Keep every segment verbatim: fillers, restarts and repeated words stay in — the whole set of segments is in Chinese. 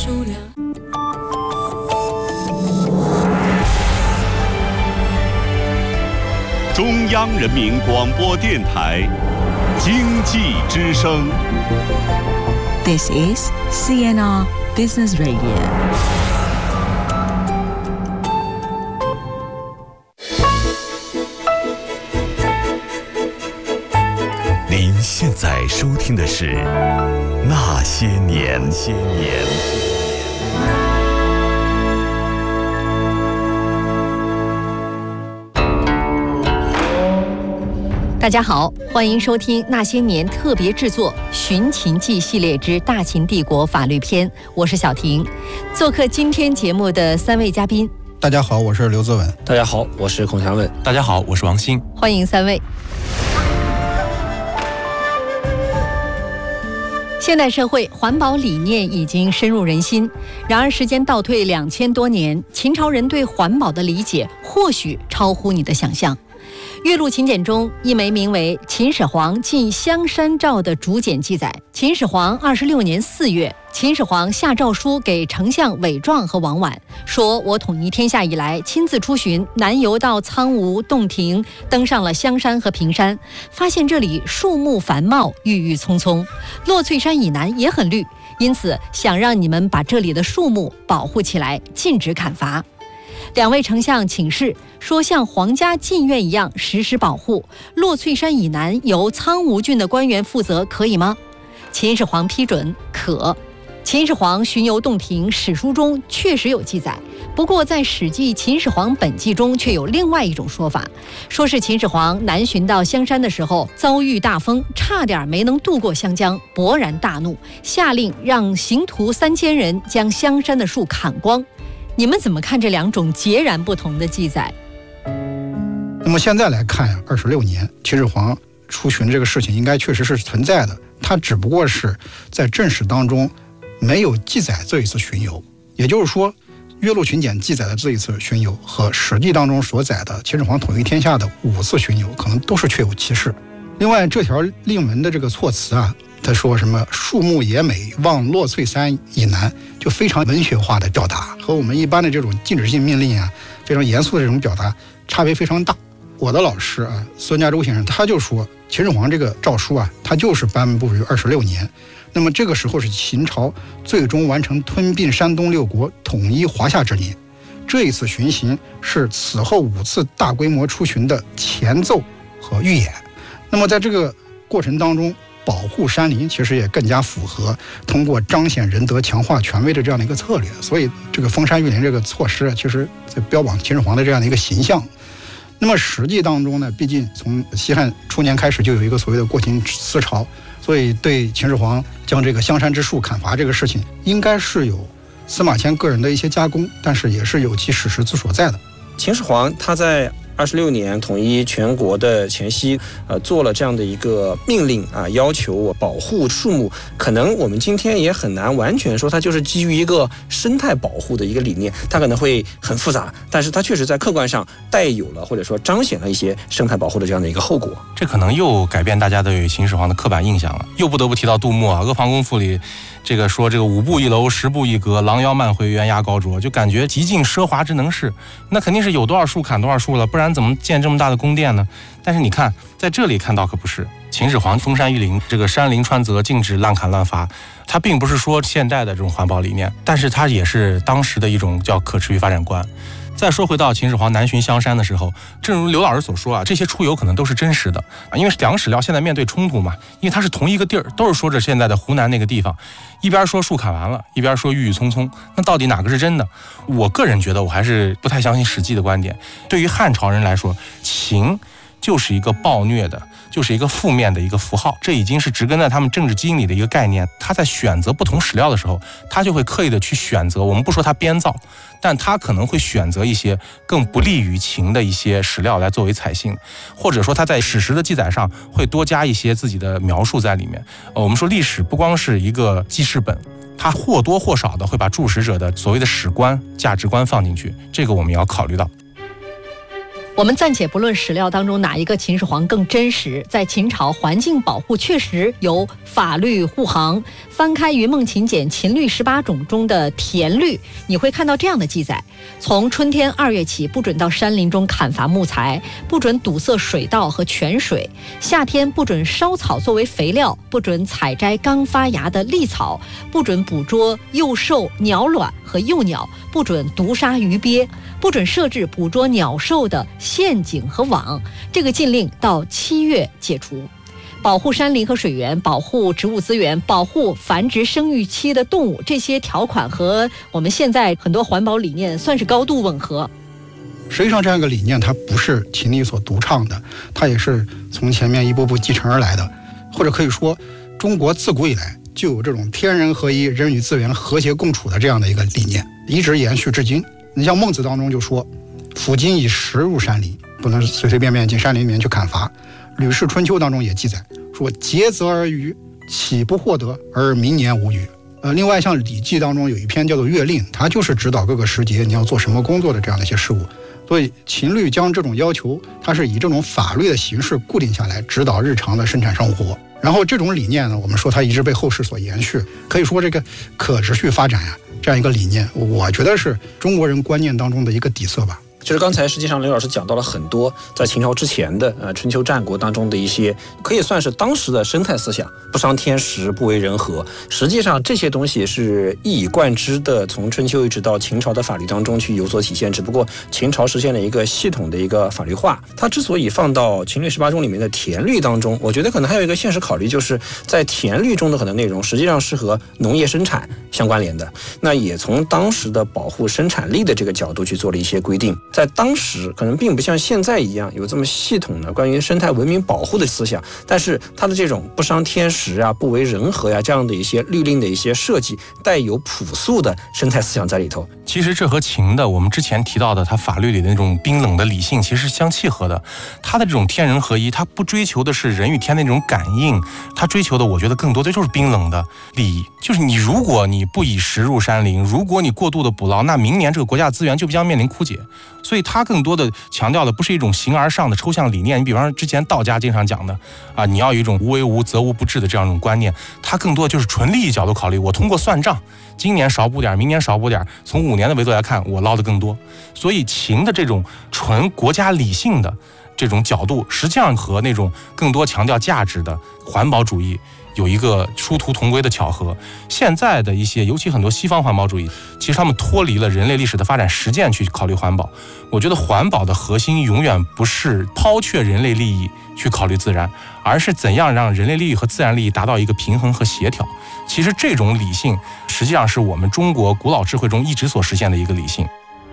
数量。 中央人民广播电台经济之声。 This is C N R Business Radio。 您现在收听的是《那些年》。些年。 大家好，欢迎收听《那些年》特别制作《寻秦记》系列之《大秦帝国法律篇》，我是小婷。做客今天节目的三位嘉宾， 大家好，我是刘自文。 大家好，我是孔祥文。 大家好，我是王鑫。 欢迎三位。现代社会环保理念已经深入人心，然而时间倒退两千多年，秦朝人对环保的理解或许超乎你的想象。岳麓秦简中一枚名为《秦始皇进香山诏》的竹简记载，秦始皇二十六年四月，秦始皇下诏书给丞相韦壮和王绾，说我统一天下以来，亲自出巡，南游到苍梧、洞庭，登上了香山和平山，发现这里树木繁茂，郁郁葱葱，落翠山以南也很绿，因此想让你们把这里的树木保护起来，禁止砍伐。两位丞相请示说，像皇家禁苑一样实施保护，落翠山以南由苍梧郡的官员负责，可以吗？秦始皇批准，可。秦始皇巡游洞庭史书中确实有记载，不过在《史记·秦始皇本纪》中却有另外一种说法，说是秦始皇南巡到香山的时候遭遇大风，差点没能渡过湘江，勃然大怒，下令让刑徒三千人将香山的树砍光。你们怎么看这两种截然不同的记载？ 那么现在来看呀，二十六年秦始皇出巡这个事情应该确实是存在的，它只不过是在正史当中没有记载这一次巡游。也就是说，岳麓秦简记载的这一次巡游和史记当中所载的秦始皇统一天下的五次巡游可能都是确有其事。另外，这条令文的这个措辞啊，他说什么树木也美，望落翠山以南，就非常文学化的表达，和我们一般的这种禁止性命令啊，非常严肃的这种表达差别非常大。我的老师啊，孙家洲先生他就说，秦始皇这个诏书啊，他就是颁布于二十六年，那么这个时候是秦朝最终完成吞并山东六国、统一华夏之年。这一次巡行是此后五次大规模出巡的前奏和预演。那么在这个过程当中，保护山林其实也更加符合通过彰显仁德、强化权威的这样的一个策略，所以这个封山育林这个措施其实在标榜秦始皇的这样的一个形象。那么实际当中呢，毕竟从西汉初年开始就有一个所谓的过秦思潮，所以对秦始皇将这个香山之树砍伐这个事情，应该是有司马迁个人的一些加工，但是也是有其史实之所在的。 秦始皇他在二十六年统一全国的前夕，呃，做了这样的一个命令啊，要求我保护树木。可能我们今天也很难完全说它就是基于一个生态保护的一个理念，它可能会很复杂，但是它确实在客观上带有了或者说彰显了一些生态保护的这样的一个后果。 这可能又改变大家对秦始皇的刻板印象了，又不得不提到杜牧啊，《阿房宫赋》里这个说这个五步一楼，十步一阁，廊腰漫回，猿牙高啄，就感觉极尽奢华之能事。那肯定是有多少树砍多少树了，不然怎么建这么大的宫殿呢？但是你看，在这里看到可不是，秦始皇封山育林，这个山林川泽禁止滥砍滥伐，它并不是说现代的这种环保理念，但是它也是当时的一种叫可持续发展观。再说回到秦始皇南巡香山的时候，正如刘老师所说啊，这些出游可能都是真实的啊，因为两个史料现在面对冲突嘛，因为它是同一个地儿，都是说着现在的湖南那个地方，一边说树砍完了，一边说郁郁葱葱，那到底哪个是真的？我个人觉得我还是不太相信史记的观点。对于汉朝人来说，秦就是一个暴虐的，就是一个负面的一个符号，这已经是植根在他们政治基因里的一个概念。他在选择不同史料的时候，他就会刻意的去选择，我们不说他编造，但他可能会选择一些更不利于秦的一些史料来作为采信，或者说他在史实的记载上会多加一些自己的描述在里面。呃，我们说历史不光是一个记事本，它或多或少的会把注史者的所谓的史观、价值观放进去，这个我们要考虑到。 我们暂且不论史料当中哪一个秦始皇更真实，在秦朝环境保护确实有法律护航。翻开《云梦秦简·秦律十八种》中的田律，你会看到这样的记载：从春天二月起，不准到山林中砍伐木材，不准堵塞水道和泉水；夏天不准烧草作为肥料，不准采摘刚发芽的苔草，不准捕捉幼兽、鸟卵和幼鸟，不准毒杀鱼鳖，不准设置捕捉鸟兽的陷阱和网。这个禁令到七月解除。保护山林和水源，保护植物资源，保护繁殖生育期的动物，这些条款和我们现在很多环保理念算是高度吻合。 实际上这样一个理念它不是秦律所独创的，它也是从前面一步步继承而来的，或者可以说中国自古以来就有这种天人合一、人与资源和谐共处的这样的一个理念，一直延续至今。你像孟子当中就说，夫今以食入山林，不能随随便便进山林里面去砍伐。吕氏春秋当中也记载说，竭泽而渔，岂不获得而明年无虞。呃，另外像《礼记》当中有一篇叫做《乐令》，它就是指导各个时节你要做什么工作的这样的一些事务。所以秦律将这种要求，它是以这种法律的形式固定下来，指导日常的生产生活。然后这种理念呢，我们说它一直被后世所延续，可以说这个可持续发展呀、啊，这样一个理念，我觉得是中国人观念当中的一个底色吧。 就是刚才实际上刘老师讲到了很多在秦朝之前的呃春秋战国当中的一些可以算是当时的生态思想，不伤天时，不为人和。实际上这些东西是一以贯之的，从春秋一直到秦朝的法律当中去有所体现。只不过秦朝实现了一个系统的一个法律化。它之所以放到秦律十八种里面的田律当中，我觉得可能还有一个现实考虑，就是在田律中的很多内容实际上是和农业生产相关联的，那也从当时的保护生产力的这个角度去做了一些规定。在当时可能并不像现在一样有这么系统的关于生态文明保护的思想，但是它的这种不伤天时啊、不为人和呀、啊、这样的一些律令的一些设计，带有朴素的生态思想在里头。 其实这和秦的我们之前提到的它法律里的那种冰冷的理性其实是相契合的。它的这种天人合一，它不追求的是人与天的那种感应，它追求的我觉得更多的就是冰冷的利益。就是你如果你不以食入山林，如果你过度的捕捞，那明年这个国家资源就将面临枯竭。所以它更多的强调的不是一种形而上的抽象理念，你比方说之前道家经常讲的啊，你要有一种无为无则无不治的这样一种观念，它更多的就是纯利益角度考虑。我通过算账，今年少补点，明年少补点，从五年的维度来看，我捞得更多。所以秦的这种纯国家理性的这种角度，实际上和那种更多强调价值的环保主义有一个殊途同归的巧合。现在的一些尤其很多西方环保主义，其实他们脱离了人类历史的发展实践去考虑环保。我觉得环保的核心永远不是抛却人类利益去考虑自然，而是怎样让人类利益和自然利益达到一个平衡和协调。其实这种理性实际上是我们中国古老智慧中一直所实现的一个理性。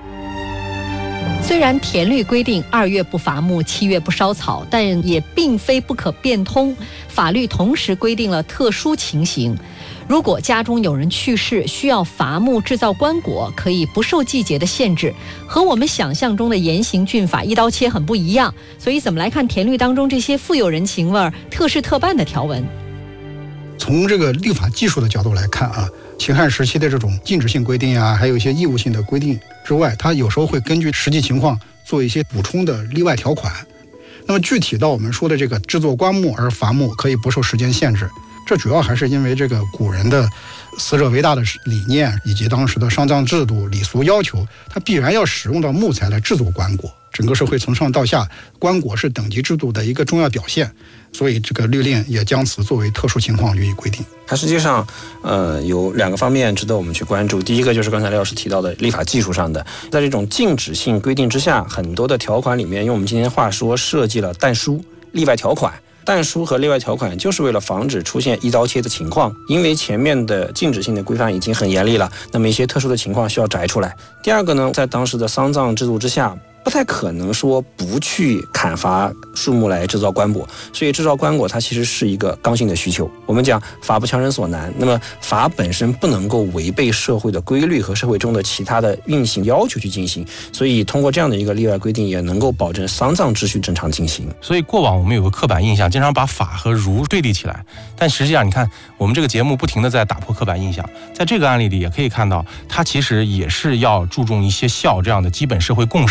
虽然田律规定二月不伐木，七月不烧草，但也并非不可变通。法律同时规定了特殊情形，如果家中有人去世，需要伐木制造棺椁，可以不受季节的限制，和我们想象中的严刑峻法一刀切很不一样。所以怎么来看田律当中这些富有人情味、特事特办的条文？ 从这个立法技术的角度来看啊，秦汉时期的这种禁止性规定啊，还有一些义务性的规定之外，它有时候会根据实际情况做一些补充的例外条款。那么具体到我们说的这个制作棺木而伐木可以不受时间限制，这主要还是因为这个古人的死者为大的理念，以及当时的丧葬制度、礼俗要求，它必然要使用到木材来制作棺椁。整个社会从上到下，棺椁是等级制度的一个重要表现，所以这个律令也将此作为特殊情况予以规定。 它实际上，呃，有两个方面值得我们去关注。第一个就是刚才刘老师提到的立法技术上的，在这种禁止性规定之下，很多的条款里面，用我们今天话说，设计了但书、例外条款。但书和例外条款就是为了防止出现一刀切的情况，因为前面的禁止性的规范已经很严厉了，那么一些特殊的情况需要摘出来。第二个呢，在当时的丧葬制度之下，不太可能说不去砍伐树木来制造棺椁，所以制造棺椁它其实是一个刚性的需求。我们讲法不强人所难，那么法本身不能够违背社会的规律和社会中的其他的运行要求去进行，所以通过这样的一个例外规定，也能够保证丧葬秩序正常进行。 所以过往我们有个刻板印象，经常把法和儒对立起来，但实际上你看我们这个节目不停地在打破刻板印象，在这个案例里也可以看到，它其实也是要注重一些孝这样的基本社会共识的。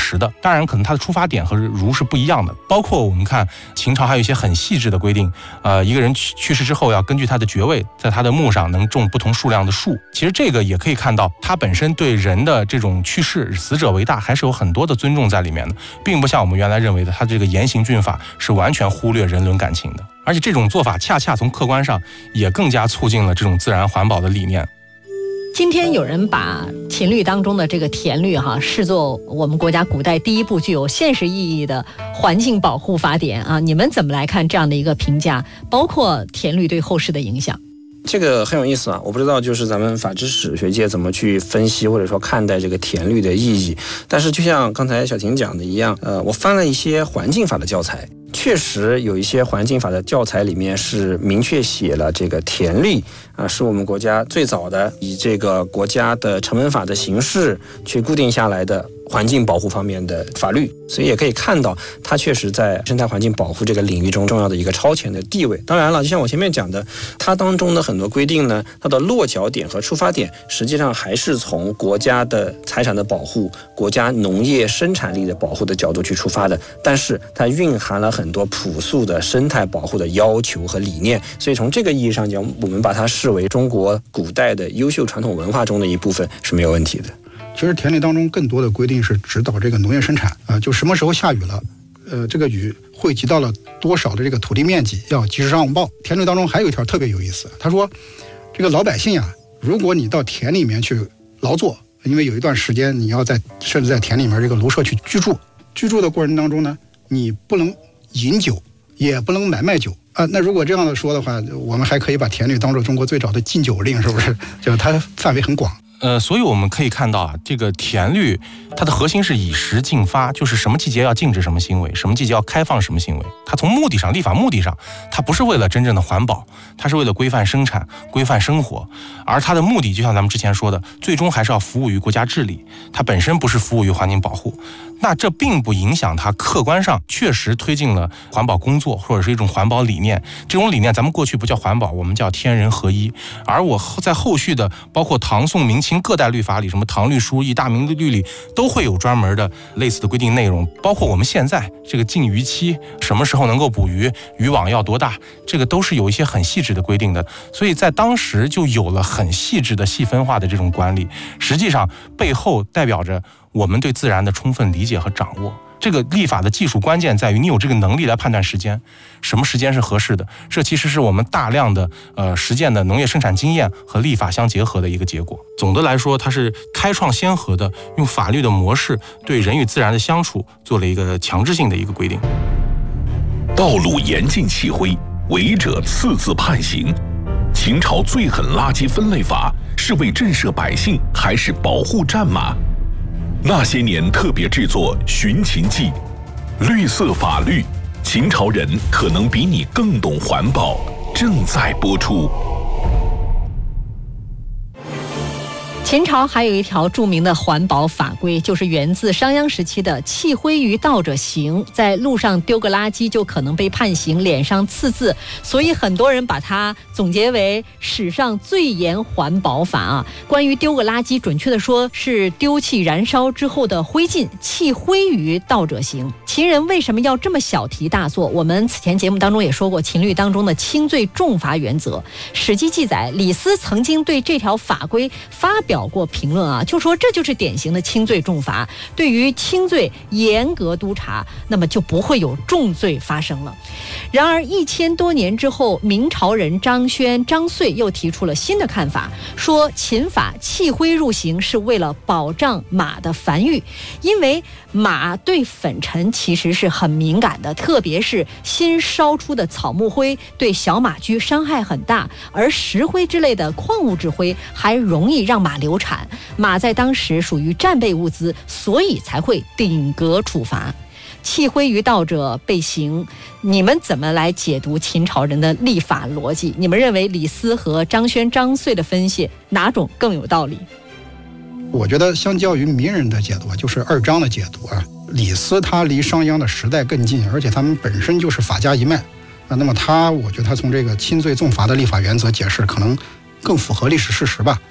当然可能它的出发点和儒是不一样的。包括我们看秦朝还有一些很细致的规定，呃，一个人去去世之后要根据他的爵位，在他的墓上能种不同数量的树。其实这个也可以看到，它本身对人的这种去世死者为大还是有很多的尊重在里面的，并不像我们原来认为的，它这个严刑峻法是完全忽略人伦感情的。而且这种做法恰恰从客观上也更加促进了这种自然环保的理念。 今天有人把秦律当中的这个田律哈视作我们国家古代第一部具有现实意义的环境保护法典啊，你们怎么来看这样的一个评价，包括田律对后世的影响？ 这个很有意思啊，我不知道就是咱们法制史学界怎么去分析或者说看待这个田律的意义。但是就像刚才小婷讲的一样，呃，我翻了一些环境法的教材，确实有一些环境法的教材里面是明确写了这个田律啊，是我们国家最早的以这个国家的成文法的形式去固定下来的环境保护方面的法律，所以也可以看到它确实在生态环境保护这个领域中重要的一个超前的地位。当然了，就像我前面讲的，它当中的很多规定呢，它的落脚点和出发点实际上还是从国家的财产的保护、国家农业生产力的保护的角度去出发的，但是它蕴含了很多朴素的生态保护的要求和理念，所以从这个意义上讲，我们把它视为中国古代的优秀传统文化中的一部分是没有问题的。 其实田律当中更多的规定是指导这个农业生产啊、呃，就什么时候下雨了，呃，这个雨汇集到了多少的这个土地面积，要及时上报。田律当中还有一条特别有意思，他说，这个老百姓呀，如果你到田里面去劳作，因为有一段时间你要在甚至在田里面这个庐舍去居住，居住的过程当中呢，你不能饮酒，也不能买卖酒啊。那如果这样的说的话，我们还可以把田律当作中国最早的禁酒令，是不是？就是它范围很广。 呃，所以我们可以看到啊，这个田律它的核心是以时禁发，就是什么季节要禁止什么行为，什么季节要开放什么行为。它从目的上，立法目的上，它不是为了真正的环保，它是为了规范生产、规范生活。而它的目的，就像咱们之前说的，最终还是要服务于国家治理，它本身不是服务于环境保护。那这并不影响它客观上确实推进了环保工作，或者是一种环保理念。这种理念咱们过去不叫环保，我们叫天人合一。而我在后续的包括唐宋明清各代律法里，什么唐律疏议、大明律里，都会有专门的类似的规定内容。包括我们现在这个禁渔期，什么时候能够捕鱼，渔网要多大，这个都是有一些很细致的规定的。所以在当时就有了很细致的细分化的这种管理，实际上背后代表着我们对自然的充分理解和掌握。这个立法的技术关键在于你有这个能力来判断时间，什么时间是合适的。这其实是我们大量的呃实践的农业生产经验和立法相结合的一个结果。总的来说，它是开创先河的，用法律的模式对人与自然的相处做了一个强制性的一个规定。 道路严禁弃灰，违者赐字判刑。秦朝最狠垃圾分类法是为震慑百姓，还是保护战马？那些年特别制作《寻秦记》，绿色法律，秦朝人可能比你更懂环保，正在播出。 秦朝还有一条著名的环保法规，就是源自商鞅时期的弃灰于道者刑，在路上丢个垃圾就可能被判刑，脸上刺字，所以很多人把它总结为史上最严环保法啊。关于丢个垃圾，准确的说是丢弃燃烧之后的灰烬，弃灰于道者刑。秦人为什么要这么小题大做？我们此前节目当中也说过秦律当中的轻罪重罚原则。史记记载，李斯曾经对这条法规发表过评论啊，就说这就是典型的轻罪重罚，对于轻罪严格督查，那么就不会有重罪发生了。然而一千多年之后，明朝人张轩、张遂又提出了新的看法，说秦法弃灰入刑是为了保障马的繁育，因为马对粉尘其实是很敏感的，特别是新烧出的草木灰对小马驹伤害很大，而石灰之类的矿物质灰还容易让马流产，马在当时属于战备物资，所以才会顶格处罚。弃灰于道者被刑，你们怎么来解读秦朝人的立法逻辑？你们认为李斯和张轩、张遂的分析哪种更有道理？ 我觉得相较于名人的解读，就是二张的解读啊。李斯他离商鞅的时代更近，而且他们本身就是法家一脉啊。那么他，我觉得他从这个轻罪重罚的立法原则解释，可能更符合历史事实吧。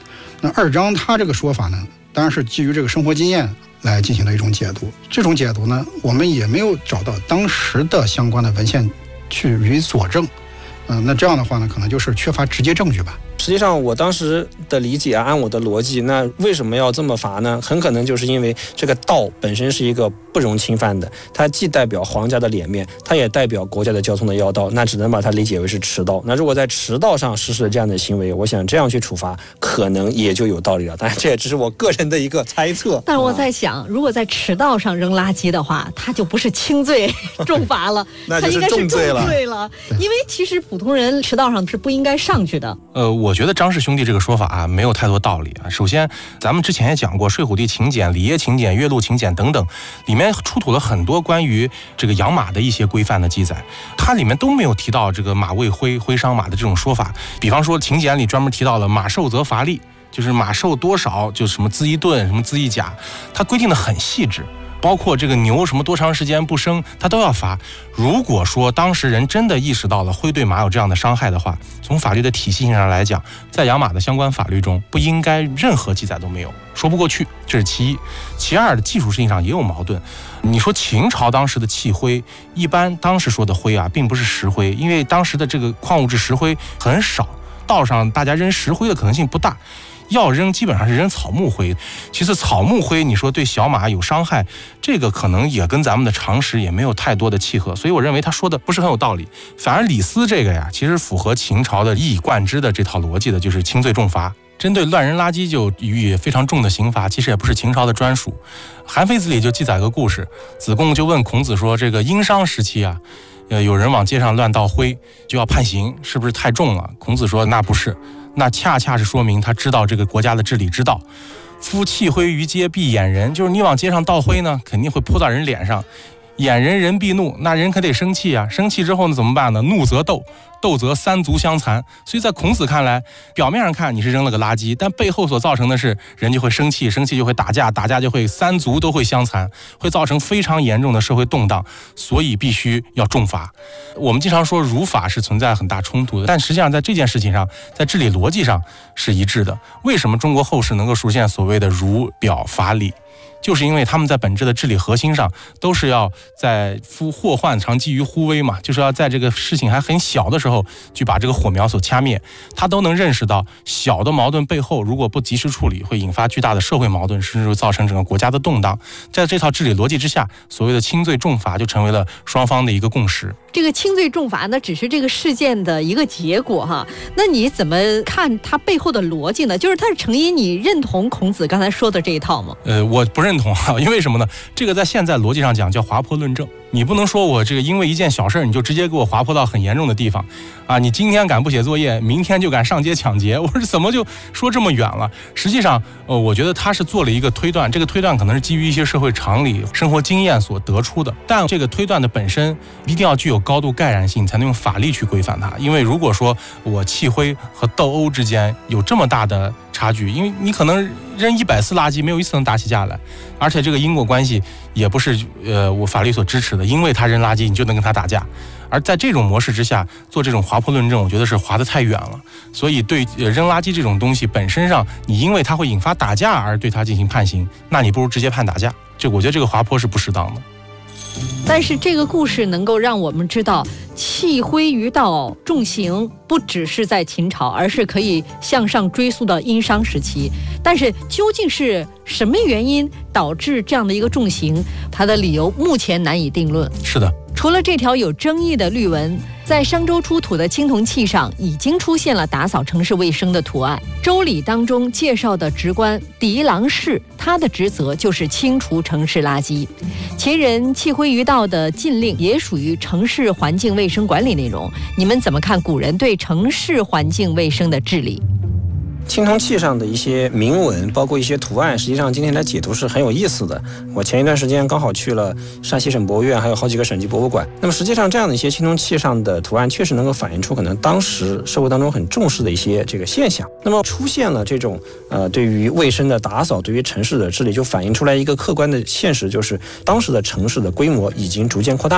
那二张他这个说法呢，当然是基于这个生活经验来进行的一种解读。这种解读呢，我们也没有找到当时的相关的文献去予以佐证。嗯、呃，那这样的话呢，可能就是缺乏直接证据吧。 实际上我当时的理解啊，按我的逻辑，那为什么要这么罚呢？很可能就是因为这个道本身是一个不容侵犯的，它既代表皇家的脸面，它也代表国家的交通的要道，那只能把它理解为是迟到。那如果在迟到上实施这样的行为，我想这样去处罚可能也就有道理了。当然这也只是我个人的一个猜测。 但是我在想、啊、如果在迟到上扔垃圾的话，它就不是轻罪重罚了那就是重罪了。 它应该是重罪了，因为其实普通人迟到上是不应该上去的。 呃，我觉得张氏兄弟这个说法啊，没有太多道理啊。首先，咱们之前也讲过，睡虎地秦简、里耶秦简、岳麓秦简等等，里面出土了很多关于这个养马的一些规范的记载，它里面都没有提到这个马未灰、灰伤马的这种说法。比方说，秦简里专门提到了马瘦则罚力，就是马瘦多少就什么资一顿，什么资一甲，它规定的很细致。包括这个牛什么多长时间不生，它都要罚。如果说当时人真的意识到了灰对马有这样的伤害的话，从法律的体系上来讲，在养马的相关法律中不应该任何记载都没有，说不过去，这是其一。其二，技术性上也有矛盾。你说秦朝当时的弃灰，一般当时说的灰啊，并不是石灰，因为当时的这个矿物质石灰很少，道上大家扔石灰的可能性不大。要扔基本上是扔草木灰，其次草木灰你说对小马有伤害，这个可能也跟咱们的常识也没有太多的契合，所以我认为他说的不是很有道理。反而李斯这个呀，其实符合秦朝的一以贯之的这套逻辑的，就是轻罪重罚。针对乱扔垃圾就予以非常重的刑罚，其实也不是秦朝的专属。韩非子里就记载个故事，子贡就问孔子说，这个殷商时期啊，呃，有人往街上乱倒灰，就要判刑，是不是太重了？孔子说那不是，那恰恰是说明他知道这个国家的治理之道。夫弃灰于街必掩人，就是你往街上倒灰呢，肯定会泼到人脸上，掩人人必怒，那人可得生气啊，生气之后呢怎么办呢？怒则斗，斗则三足相残。所以在孔子看来，表面上看你是扔了个垃圾，但背后所造成的是人就会生气，生气就会打架，打架就会三足都会相残，会造成非常严重的社会动荡，所以必须要重罚。我们经常说儒法是存在很大冲突的，但实际上在这件事情上，在治理逻辑上是一致的。为什么中国后世能够出现所谓的儒表法理？就是因为他们在本质的治理核心上都是要在夫祸患常积于忽微嘛，就是要在这个事情还很小的时候去把这个火苗所掐灭。他都能认识到小的矛盾背后如果不及时处理，会引发巨大的社会矛盾，甚至会造成整个国家的动荡。在这套治理逻辑之下，所谓的轻罪重罚就成为了双方的一个共识。 这个轻罪重罚呢，只是这个事件的一个结果哈。那你怎么看它背后的逻辑呢？就是它是成因，你认同孔子刚才说的这一套吗？ 呃，我不认同啊，因为什么呢？这个在现在逻辑上讲叫滑坡论证。你不能说我这个因为一件小事你就直接给我滑坡到很严重的地方啊！你今天敢不写作业，明天就敢上街抢劫，我说怎么就说这么远了？实际上，呃，我觉得他是做了一个推断，这个推断可能是基于一些社会常理、生活经验所得出的，但这个推断的本身一定要具有高度概然性，才能用法律去规范它。因为如果说我弃灰和斗殴之间有这么大的差距，因为你可能扔一百次垃圾，没有一次能打起架来，而且这个因果关系也不是呃我法律所支持的，因为他扔垃圾你就能跟他打架。而在这种模式之下做这种滑坡论证，我觉得是滑得太远了。所以对扔垃圾这种东西本身上，你因为它会引发打架而对它进行判刑，那你不如直接判打架。这我觉得这个滑坡是不适当的。 但是这个故事能够让我们知道，弃灰于道重刑不只是在秦朝，而是可以向上追溯到殷商时期。但是究竟是什么原因导致这样的一个重刑，它的理由目前难以定论。 是的， 除了这条有争议的律文，在商周出土的青铜器上已经出现了打扫城市卫生的图案。周礼当中介绍的职官狄郎士，他的职责就是清除城市垃圾。前人弃灰于道的禁令也属于城市环境卫生管理内容。你们怎么看古人对城市环境卫生的治理？ 青铜器上的一些铭文，包括一些图案，实际上今天的解读是很有意思的。我前一段时间刚好去了山西省博物院，还有好几个省级博物馆。那么实际上这样的一些青铜器上的图案，确实能够反映出可能当时社会当中很重视的一些这个现象。那么出现了这种呃对于卫生的打扫，对于城市的治理，就反映出来一个客观的现实，就是当时的城市的规模已经逐渐扩大了。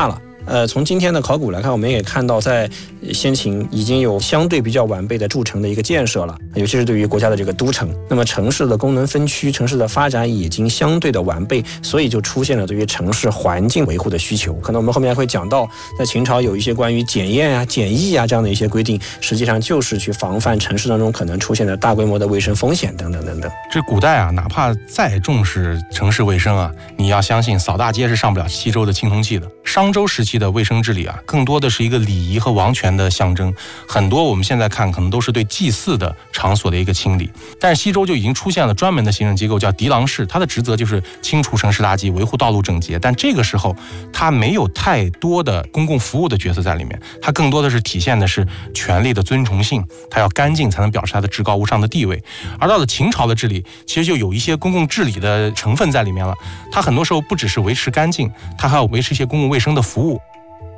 呃，从今天的考古来看，我们也看到在先秦已经有相对比较完备的筑城的一个建设了，尤其是对于国家的这个都城。那么城市的功能分区、城市的发展已经相对的完备，所以就出现了对于城市环境维护的需求。可能我们后面还会讲到，在秦朝有一些关于检验啊、检疫啊这样的一些规定，实际上就是去防范城市当中可能出现的大规模的卫生风险等等等等。 这古代啊，哪怕再重视城市卫生啊，你要相信扫大街是上不了西周的青铜器的。商周时期的卫生治理啊，更多的是一个礼仪和王权的象征，很多我们现在看可能都是对祭祀的场所的一个清理。但是西周就已经出现了专门的行政机构，叫狄郎氏，它的职责就是清除城市垃圾，维护道路整洁。但这个时候，它没有太多的公共服务的角色在里面，它更多的是体现的是权力的尊崇性，它要干净才能表示它的至高无上的地位。而到了秦朝的治理，其实就有一些公共治理的成分在里面了。它很多时候不只是维持干净，它还要维持一些公共卫生的服务。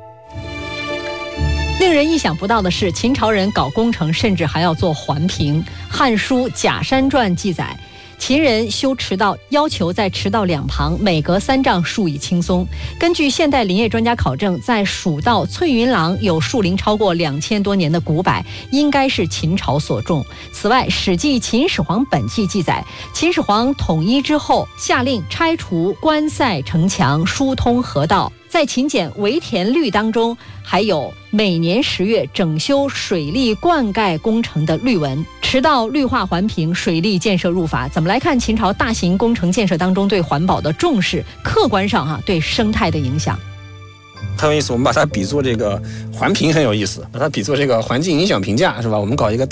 令人意想不到的是，秦朝人搞工程甚至还要做环评。《汉书·假山传》记载，秦人修驰道，要求在驰道两旁每隔三丈树以青松。根据现代林业专家考证，在蜀道翠云廊有树龄超过两千多年的古柏，应该是秦朝所种。此外，《史记·秦始皇本纪》记载，秦始皇统一之后，下令拆除关塞城墙，疏通河道。在秦简围田律当中，还有每年十月整修水利灌溉工程的律文，驰道绿化环评，水利建设入法。怎么来看秦朝大型工程建设当中对环保的重视？客观上哈、啊、对生态的影响。 很有意思，我们把它比作这个环评很有意思，把它比作这个环境影响评价，是吧？我们搞一个